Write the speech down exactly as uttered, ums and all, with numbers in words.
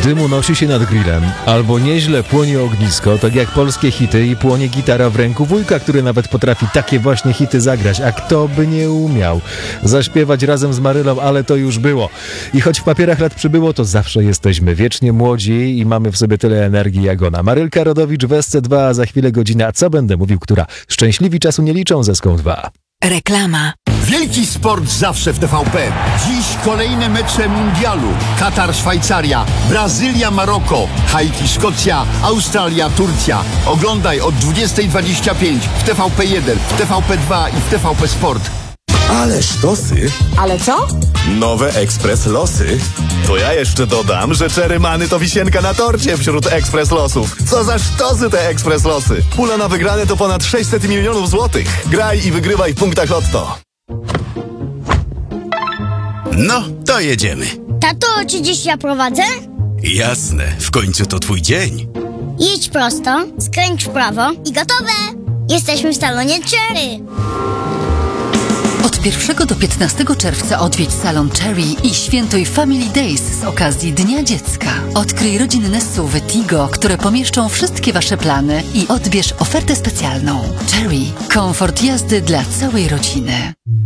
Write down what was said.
dym unosi się nad grillem, albo nieźle płonie ognisko, tak jak polskie hity i płonie gitara w ręku wujka, który nawet potrafi takie właśnie hity zagrać, a kto by nie umiał zaśpiewać razem z Marylą, ale to już było. I choć w papierach lat przybyło, to zawsze jesteśmy wiecznie młodzi i mamy w sobie tyle energii jak ona. Marylka Rodowicz w S C dwa, a za chwilę godzina, co będę mówił, która szczęśliwi czasu nie liczą ze Ską dwa. Reklama. Wielki sport zawsze w T V P. Dziś kolejne mecze mundialu. Katar, Szwajcaria, Brazylia, Maroko, Haiti, Szkocja, Australia, Turcja. Oglądaj od dwudziestej dwadzieścia pięć w T V P jeden, w T V P dwa i w T V P Sport. Ale sztosy! Ale co? Nowe Ekspres Losy. To ja jeszcze dodam, że Cherry Money to wisienka na torcie wśród Ekspres Losów. Co za sztosy te Ekspres Losy. Pula na wygrane to ponad sześćset milionów złotych. Graj i wygrywaj w punktach Lotto. No, to jedziemy. Tato, czy dziś ja prowadzę? Jasne, w końcu to twój dzień. Jedź prosto, skręć w prawo i gotowe! Jesteśmy w salonie Cherry. Od pierwszego do piętnastego czerwca odwiedź salon Cherry i świętuj Family Days z okazji Dnia Dziecka. Odkryj rodzinne S U V Tigo, które pomieszczą wszystkie wasze plany i odbierz ofertę specjalną. Cherry. Komfort jazdy dla całej rodziny.